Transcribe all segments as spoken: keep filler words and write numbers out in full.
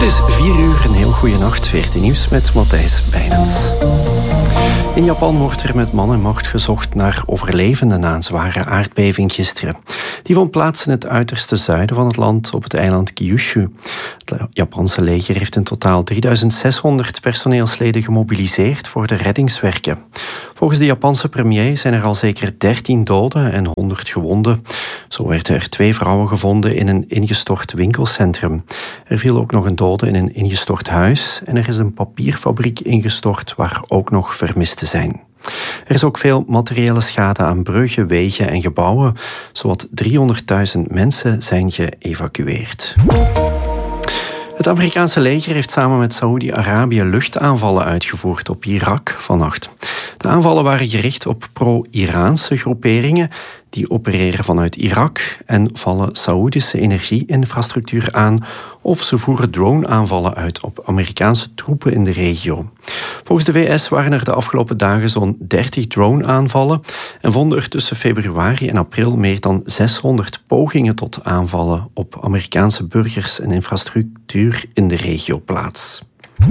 is vier uur, een heel goede nacht. V R T Nieuws met Matthijs Bijnens. In Japan wordt er met man en macht gezocht naar overlevenden na een zware aardbeving gisteren. Die vond plaats in het uiterste zuiden van het land, op het eiland Kyushu. Het Japanse leger heeft in totaal drieduizend zeshonderd personeelsleden gemobiliseerd voor de reddingswerken. Volgens de Japanse premier zijn er al zeker dertien doden en honderd gewonden. Zo werden er twee vrouwen gevonden in een ingestort winkelcentrum. Er viel ook nog een dode in een ingestort huis en er is een papierfabriek ingestort waar ook nog vermisten zijn. Er is ook veel materiële schade aan bruggen, wegen en gebouwen. Zowat driehonderdduizend mensen zijn geëvacueerd. Het Amerikaanse leger heeft samen met Saoedi-Arabië luchtaanvallen uitgevoerd op Irak vannacht. De aanvallen waren gericht op pro-Iraanse groeperingen die opereren vanuit Irak en vallen Saoedische energie-infrastructuur aan of ze voeren drone-aanvallen uit op Amerikaanse troepen in de regio. Volgens de V S waren er de afgelopen dagen zo'n dertig drone-aanvallen en vonden er tussen februari en april meer dan zeshonderd pogingen tot aanvallen op Amerikaanse burgers en infrastructuur in de regio plaats.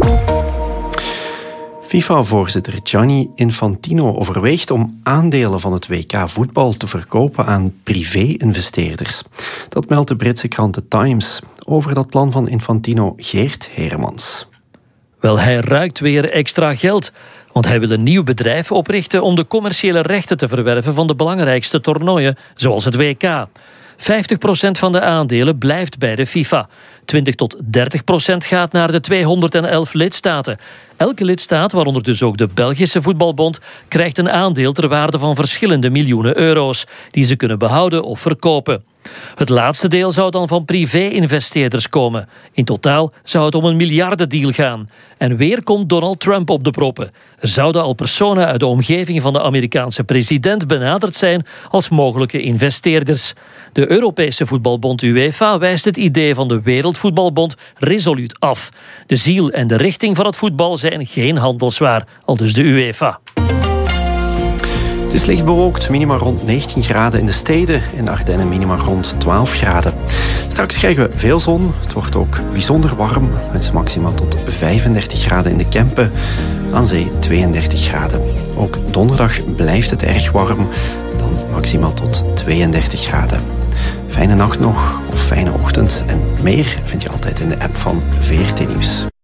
FIFA-voorzitter Gianni Infantino overweegt om aandelen van het W K voetbal te verkopen aan privé-investeerders. Dat meldt de Britse krant The Times. Over dat plan van Infantino Geert Heremans. Wel, hij ruikt weer extra geld. Want hij wil een nieuw bedrijf oprichten om de commerciële rechten te verwerven van de belangrijkste toernooien, zoals het W K. vijftig procent van de aandelen blijft bij de FIFA. twintig tot dertig procent gaat naar de tweehonderdelf lidstaten. Elke lidstaat, waaronder dus ook de Belgische Voetbalbond, krijgt een aandeel ter waarde van verschillende miljoenen euro's, die ze kunnen behouden of verkopen. Het laatste deel zou dan van privé-investeerders komen. In totaal zou het om een miljardendeal gaan. En weer komt Donald Trump op de proppen. Er zouden al personen uit de omgeving van de Amerikaanse president benaderd zijn als mogelijke investeerders. De Europese voetbalbond UEFA wijst het idee van de Wereldvoetbalbond resoluut af. De ziel en de richting van het voetbal zijn geen handelswaar, aldus de UEFA. Het is licht bewolkt, minima rond negentien graden in de steden. In de Ardennen minima rond twaalf graden. Straks krijgen we veel zon. Het wordt ook bijzonder warm, met maxima tot vijfendertig graden in de Kempen. Aan zee tweeëndertig graden. Ook donderdag blijft het erg warm, dan maxima tot tweeëndertig graden. Fijne nacht nog, of fijne ochtend. En meer vind je altijd in de app van V R T Nieuws.